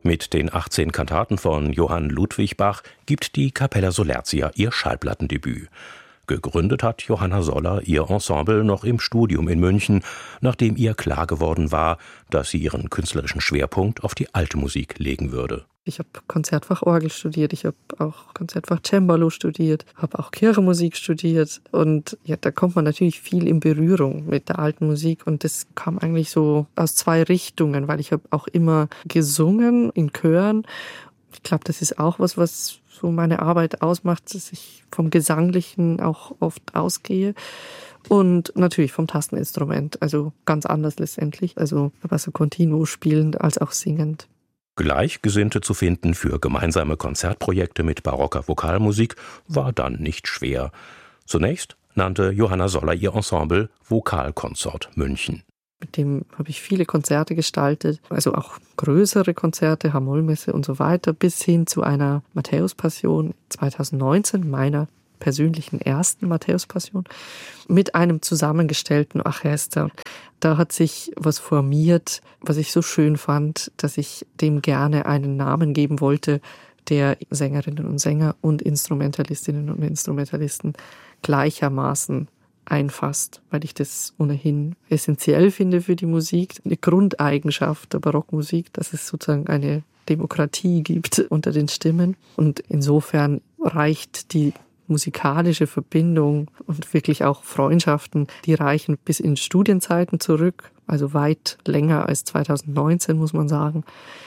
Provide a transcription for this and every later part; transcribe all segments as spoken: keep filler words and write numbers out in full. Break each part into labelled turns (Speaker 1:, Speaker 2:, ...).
Speaker 1: Mit den achtzehn Kantaten von Johann Ludwig Bach gibt die Capella Solertia ihr Schallplattendebüt. Gegründet hat Johanna Soller ihr Ensemble noch im Studium in München, nachdem ihr klar geworden war, dass sie ihren künstlerischen Schwerpunkt auf die alte Musik legen würde.
Speaker 2: Ich habe Konzertfach Orgel studiert, ich habe auch Konzertfach Cembalo studiert, habe auch Kirchenmusik studiert und ja, da kommt man natürlich viel in Berührung mit der alten Musik und das kam eigentlich so aus zwei Richtungen, weil ich habe auch immer gesungen in Chören. Ich glaube, das ist auch was, was so meine Arbeit ausmacht, dass ich vom Gesanglichen auch oft ausgehe. Und natürlich vom Tasteninstrument, also ganz anders letztendlich. Also Basso Continuo spielend als auch singend.
Speaker 1: Gleichgesinnte zu finden für gemeinsame Konzertprojekte mit barocker Vokalmusik war dann nicht schwer. Zunächst nannte Johanna Soller ihr Ensemble Vokalkonsort München.
Speaker 2: Mit dem habe ich viele Konzerte gestaltet, also auch größere Konzerte, Hamollmesse und so weiter, bis hin zu einer Matthäus-Passion zweitausendneunzehn, meiner persönlichen ersten Matthäus-Passion, mit einem zusammengestellten Orchester. Da hat sich was formiert, was ich so schön fand, dass ich dem gerne einen Namen geben wollte, der Sängerinnen und Sänger und Instrumentalistinnen und Instrumentalisten gleichermaßen einfasst, weil ich das ohnehin essentiell finde für die Musik. Eine Grundeigenschaft der Barockmusik, dass es sozusagen eine Demokratie gibt unter den Stimmen. Und insofern reicht die musikalische Verbindung und wirklich auch Freundschaften, die reichen bis in Studienzeiten zurück, also weit länger als zweitausendneunzehn, muss man sagen.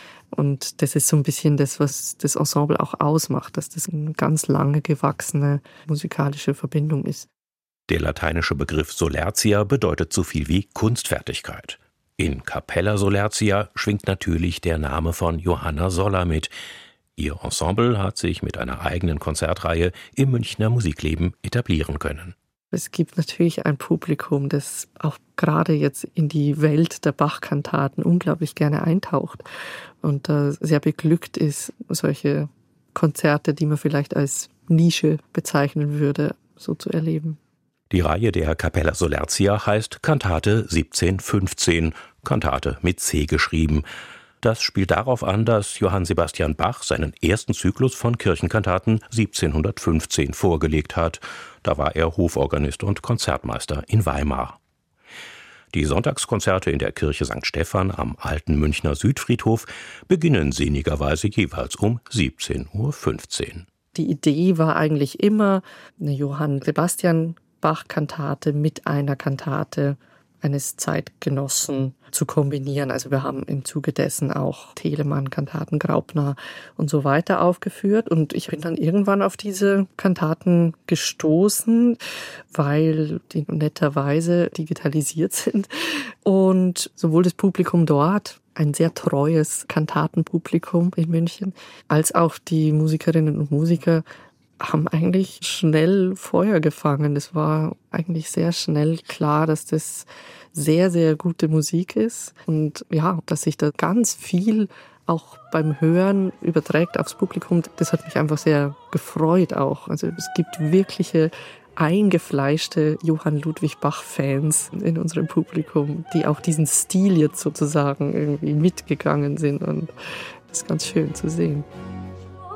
Speaker 2: Und das ist so ein bisschen das, was das Ensemble auch ausmacht, dass das eine ganz lange gewachsene musikalische Verbindung ist.
Speaker 1: Der lateinische Begriff Solertia bedeutet so viel wie Kunstfertigkeit. In Capella Solertia schwingt natürlich der Name von Johanna Soller mit. Ihr Ensemble hat sich mit einer eigenen Konzertreihe im Münchner Musikleben etablieren können.
Speaker 2: Es gibt natürlich ein Publikum, das auch gerade jetzt in die Welt der Bach-Kantaten unglaublich gerne eintaucht und äh, sehr beglückt ist, solche Konzerte, die man vielleicht als Nische bezeichnen würde, so zu erleben.
Speaker 1: Die Reihe der Capella Solertia heißt Kantate siebzehn fünfzehn, Kantate mit C geschrieben. Das spielt darauf an, dass Johann Sebastian Bach seinen ersten Zyklus von Kirchenkantaten siebzehnhundertfünfzehn vorgelegt hat. Da war er Hoforganist und Konzertmeister in Weimar. Die Sonntagskonzerte in der Kirche Sankt Stephan am alten Münchner Südfriedhof beginnen sinnigerweise jeweils um siebzehn Uhr fünfzehn.
Speaker 2: Die Idee war eigentlich immer, eine Johann Sebastian Bach-Kantate mit einer Kantate eines Zeitgenossen zu kombinieren. Also wir haben im Zuge dessen auch Telemann-Kantaten, Graupner und so weiter aufgeführt. Und ich bin dann irgendwann auf diese Kantaten gestoßen, weil die netterweise digitalisiert sind. Und sowohl das Publikum dort, ein sehr treues Kantatenpublikum in München, als auch die Musikerinnen und Musiker haben eigentlich schnell Feuer gefangen. Es war eigentlich sehr schnell klar, dass das sehr, sehr gute Musik ist und ja, dass sich da ganz viel auch beim Hören überträgt aufs Publikum. Das hat mich einfach sehr gefreut auch. Also es gibt wirkliche eingefleischte Johann Ludwig Bach-Fans in unserem Publikum, die auch diesen Stil jetzt sozusagen irgendwie mitgegangen sind und das ist ganz schön zu sehen.